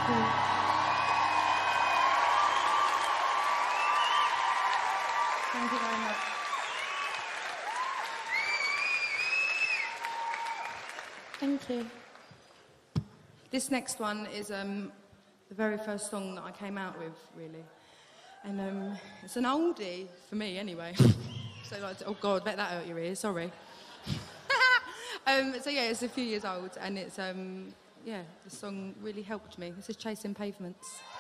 Thank you very much. Thank you. This next one is the very first song that I came out with, really. And it's an oldie, for me anyway. So, like, oh God, let that hurt your ears, sorry. So yeah, it's a few years old, and it's, yeah, the song really helped me. This is Chasing Pavements.